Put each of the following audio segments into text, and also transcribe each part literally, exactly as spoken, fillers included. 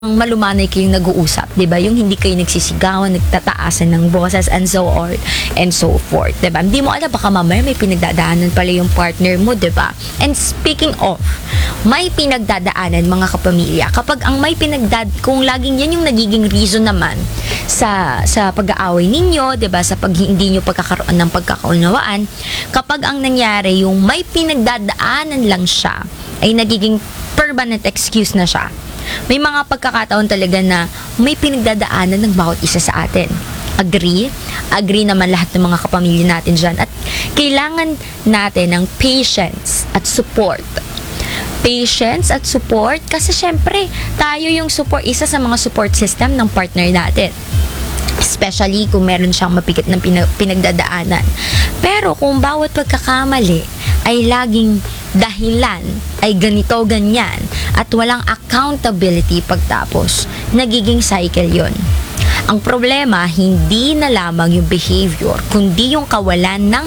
malumanay kayong nag-uusap, 'di ba? Yung hindi kayo nagsisigawan, nagtataasan ng boses and so on and so forth, 'di ba? Hindi mo alam, baka mamaya may pinagdadaanan pala yung partner mo, 'di ba? And speaking of, may pinagdadaanan mga kapamilya. Kapag ang may pinagdad kung laging yan yung nagiging reason naman sa sa pag-aaway ninyo, 'di ba? Sa pag hindi niyo pagkakaroon ng pagkakaunawaan, kapag ang nangyari yung may pinagdadaanan lang siya, ay nagiging permanent excuse na siya. May mga pagkakataon talaga na may pinagdadaanan ng bawat isa sa atin. Agree? Agree naman lahat ng mga kapamilya natin dyan. At kailangan natin ng patience at support. Patience at support kasi syempre, tayo yung support, isa sa mga support system ng partner natin. Especially kung meron siyang mabigat na pinagdadaanan. Pero kung bawat pagkakamali ay laging dahilan, ay ganito, ganyan, at walang accountability pagtapos, nagiging cycle yon. Ang problema, hindi na lamang yung behavior, kundi yung kawalan ng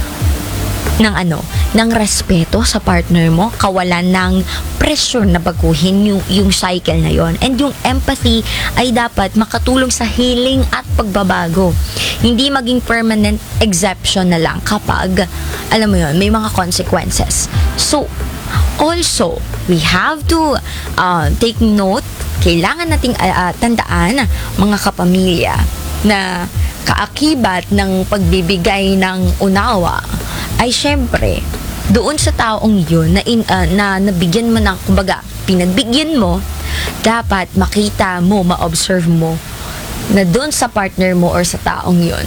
ng ano, ng respeto sa partner mo, kawalan ng pressure na baguhin yung, yung cycle na yon. And yung empathy ay dapat makatulong sa healing at pagbabago. Hindi maging permanent exception na lang kapag, alam mo yon, may mga consequences. So, also, we have to uh, take note, kailangan nating uh, uh, tandaan, mga kapamilya, na kaakibat ng pagbibigay ng unawa ay syempre doon sa taong yun na, in, uh, na nabigyan mo ng, kumbaga, pinagbigyan mo, dapat makita mo, ma-observe mo na doon sa partner mo or sa taong yun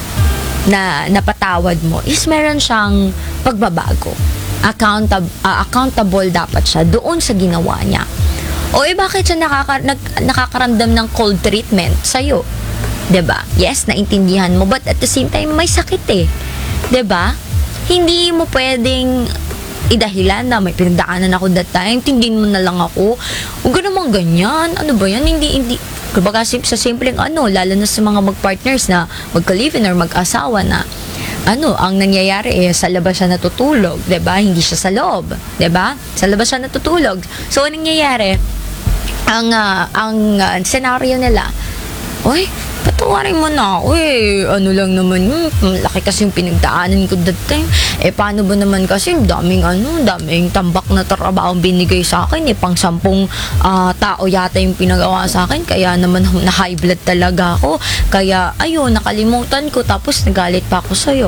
na napatawad mo is meron siyang pagbabago. Accountable, uh, accountable dapat siya doon sa ginawa niya. O eh, bakit siya nakaka, nag, nakakaramdam ng cold treatment sa'yo? 'Di ba? Yes, naintindihan mo, but at the same time may sakit eh. 'Di ba? Hindi mo pwedeng idahilan na may pinagdaanan ako that time, tingin mo na lang ako. Huwag naman ganyan. Ano ba yan? Hindi, hindi. Kumbaga sa simpleng ano, lalo na sa mga mag-partners na magka-live-in or mag-asawa na ano, ang nangyayari eh, sa labas siya natutulog, 'di ba? Hindi siya sa loob, 'di ba? Sa labas siya natutulog. So, anong nangyayari? Ang, uh, ang uh, scenario nila, oy, patawarin mo na ako eh. Ano lang naman yun, laki kasi yung pinagdaanan ko that time. Eh, paano ba naman kasi daming ano, daming tambak na trabaho binigay sa akin eh. Pang sampung uh, tao yata yung pinagawa sa akin. Kaya naman na high blood talaga ako. Kaya, ayun, nakalimutan ko. Tapos nagalit pa ako sa'yo.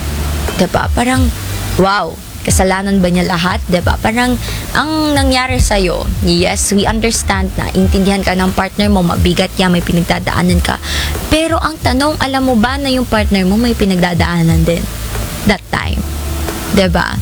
Diba? Parang, wow. Kasalanan ba niya lahat? Diba? Parang, ang nangyari sa'yo, yes, we understand na, intindihan ka ng partner mo, mabigat yan, may pinagdadaanan ka. Pero ang tanong, alam mo ba na yung partner mo may pinagdadaanan din? That time. Diba?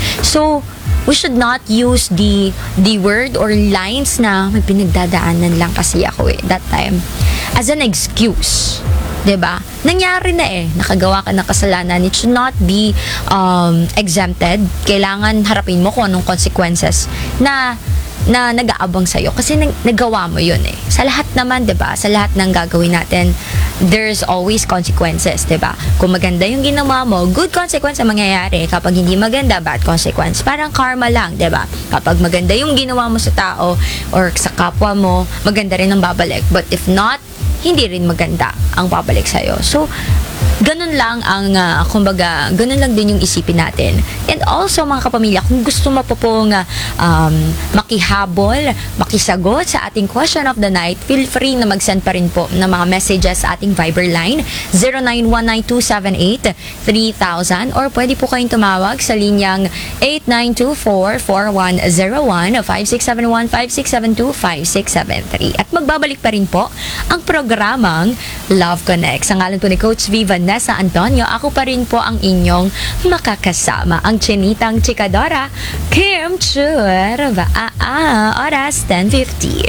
So, we should not use the, the word or lines na may pinagdadaanan lang kasi ako eh, that time, as an excuse. 'Di ba? Nangyari na eh. Nakagawa ka ng kasalanan. It should not be um, exempted. Kailangan harapin mo kung anong consequences na na nag-aabang sa'yo. Kasi nag- nagawa mo yun eh. Sa lahat naman, 'di ba? Sa lahat ng gagawin natin, there's always consequences, 'di ba? Kung maganda yung ginawa mo, good consequence ang mangyayari. Kapag hindi maganda, bad consequence. Parang karma lang, 'di ba? Kapag maganda yung ginawa mo sa tao or sa kapwa mo, maganda rin ang babalik. But if not, hindi rin maganda ang babalik sa'yo. So, ganun lang ang, uh, kumbaga, ganun lang din yung isipin natin. And also, mga kapamilya, kung gusto mo po pong uh, um, makihabol, makisagot sa ating question of the night, feel free na mag-send pa rin po ng mga messages sa ating Viber line, zero nine one nine two seven eight three thousand, or pwede po kayong tumawag sa linyang eight nine two four four one zero one, five six seven one, five six seven two, five six seven three. At magbabalik pa rin po ang programang Love Connect. Sa ngalan po ni Coach V. Vanessa Antonio, ako pa rin po ang inyong makakasama, ang chinitang chikadora, Kim Chur. Ah, ah, oras ten fifty.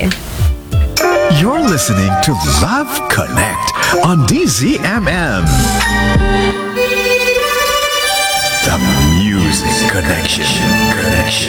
You're listening to Love Connect on D Z M M. The Music Connection. Connection.